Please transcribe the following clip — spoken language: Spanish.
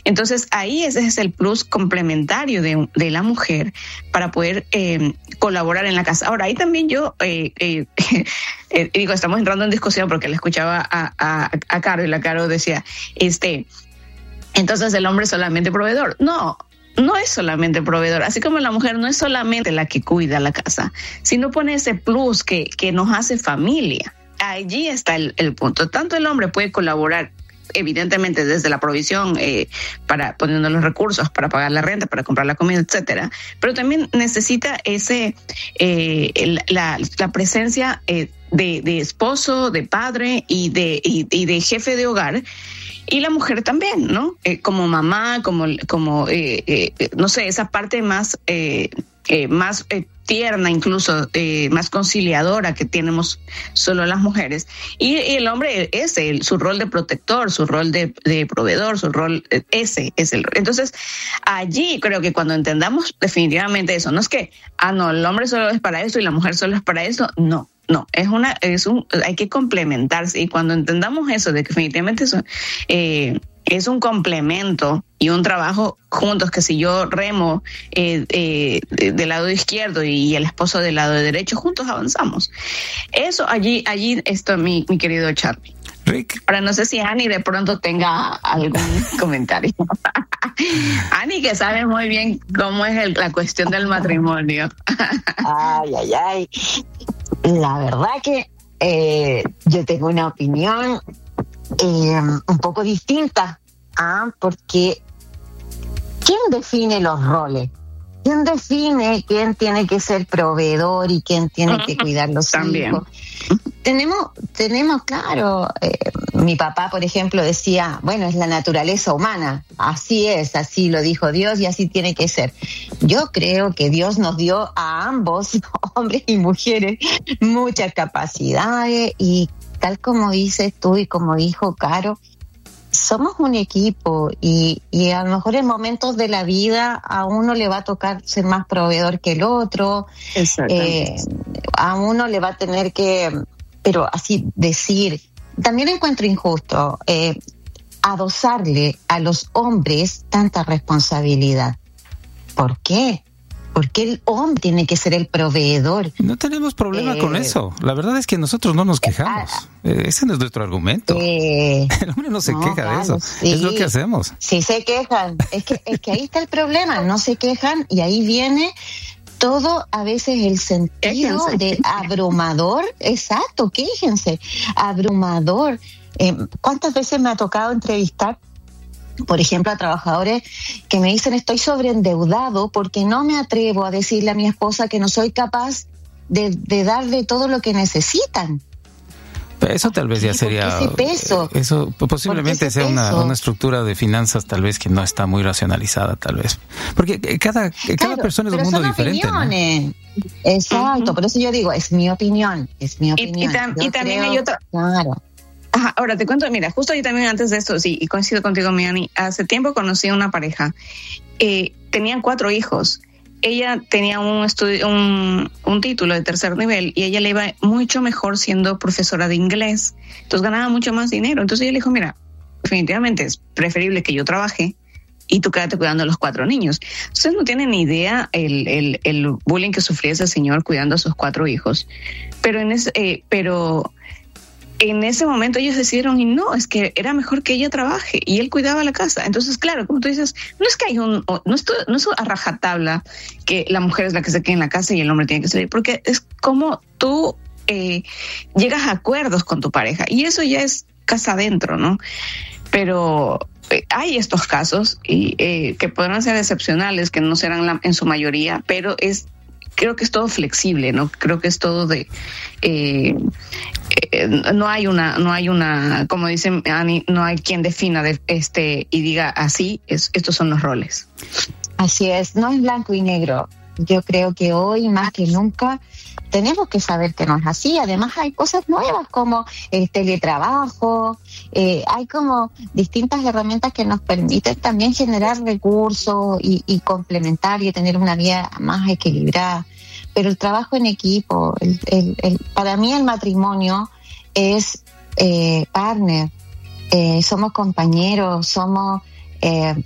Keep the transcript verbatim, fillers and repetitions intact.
Entonces ahí ese es el plus complementario de, de la mujer para poder eh, colaborar en la casa. Ahora, ahí también yo eh, eh, eh, digo, estamos entrando en discusión porque le escuchaba a, a, a Caro y la Caro decía, este, entonces el hombre es solamente proveedor. No, no es solamente proveedor, así como la mujer no es solamente la que cuida la casa, sino pone ese plus que, que nos hace familia. Allí está el, el punto. Tanto el hombre puede colaborar, evidentemente desde la provisión, eh, para poniendo los recursos para pagar la renta, para comprar la comida, etcétera, pero también necesita ese eh, el, la, la presencia eh, de, de esposo, de padre y de, y, y de jefe de hogar. Y la mujer también, ¿no? Eh, como mamá, como, como eh, eh, no sé, esa parte más, eh, eh, más eh, tierna, incluso eh, más conciliadora que tenemos solo las mujeres. Y, y el hombre es el, su rol de protector, su rol de, de proveedor, su rol, ese es el rol. Entonces, allí creo que cuando entendamos definitivamente eso, no es que, ah, no, el hombre solo es para eso y la mujer solo es para eso, no. No, es una, es un, hay que complementarse, y cuando entendamos eso, de que definitivamente eso eh, es un complemento y un trabajo juntos, que si yo remo eh, eh, del lado izquierdo y el esposo del lado derecho, juntos avanzamos. Eso allí, allí está mi, mi querido Charlie. Rick. Ahora no sé si Ani de pronto tenga algún comentario. Ani, que sabe muy bien cómo es el, la cuestión del matrimonio. Ay, ay, ay. La verdad que eh, yo tengo una opinión eh, un poco distinta, ¿ah? Porque ¿quién define los roles? ¿Quién define quién tiene que ser proveedor y quién tiene que cuidar los También. hijos? Tenemos, tenemos claro, eh, mi papá, por ejemplo, decía, bueno, es la naturaleza humana, así es, así lo dijo Dios y así tiene que ser. Yo creo que Dios nos dio a ambos, hombres y mujeres, muchas capacidades, y tal como dices tú y como dijo Caro, somos un equipo, y, y a lo mejor en momentos de la vida a uno le va a tocar ser más proveedor que el otro, eh, a uno le va a tener que, pero así decir, también encuentro injusto eh, adosarle a los hombres tanta responsabilidad. ¿Por qué? Porque el hombre tiene que ser el proveedor. No tenemos problema eh, con eso. La verdad es que nosotros no nos quejamos. Eh, Ese no es nuestro argumento. Eh, el hombre no se no, queja claro, de eso. Sí. Es lo que hacemos. Sí se quejan. Es que, es que ahí está el problema. No se quejan, y ahí viene todo a veces el sentido quéjense. De abrumador. Exacto, quéjense. Abrumador. Eh, ¿Cuántas veces me ha tocado entrevistar, por ejemplo, a trabajadores que me dicen estoy sobreendeudado porque no me atrevo a decirle a mi esposa que no soy capaz de, de darle todo lo que necesitan? Eso tal vez ya sería... Ese peso. Eso posiblemente sea una, una estructura de finanzas tal vez que no está muy racionalizada, tal vez. Porque cada, cada claro, persona es un mundo diferente, ¿no? Exacto, uh-huh. Por eso yo digo, es mi opinión, es mi opinión. Y, y, tam, y también creo, hay otra... Claro. Ajá, ahora te cuento, mira, justo yo también antes de esto, sí, y coincido contigo, Miani, hace tiempo conocí a una pareja, eh, tenían cuatro hijos, ella tenía un, estudio, un, un título de tercer nivel y ella le iba mucho mejor siendo profesora de inglés, entonces ganaba mucho más dinero, entonces ella le dijo, mira, definitivamente es preferible que yo trabaje y tú quédate cuidando a los cuatro niños. Ustedes no tienen ni idea el, el, el bullying que sufría ese señor cuidando a sus cuatro hijos, pero en ese, eh, pero... en ese momento ellos decidieron, y no, es que era mejor que ella trabaje y él cuidaba la casa. Entonces, claro, como tú dices, no es que hay un, no es, no es a rajatabla que la mujer es la que se quede en la casa y el hombre tiene que salir, porque es como tú eh, llegas a acuerdos con tu pareja y eso ya es casa adentro, ¿no? Pero eh, hay estos casos y eh, que podrán ser excepcionales, que no serán la, en su mayoría, pero es creo que es todo flexible, ¿no? Creo que es todo de eh, eh, no hay una, no hay una, como dice Ani, no hay quien defina de este y diga así, es, estos son los roles. Así es, no es blanco y negro. Yo creo que hoy más que nunca tenemos que saber que no es así. Además hay cosas nuevas como el teletrabajo, eh, hay como distintas herramientas que nos permiten también generar recursos y, y complementar y tener una vida más equilibrada. Pero el trabajo en equipo, el, el, el, para mí el matrimonio es eh, partner, eh, somos compañeros, somos... Eh,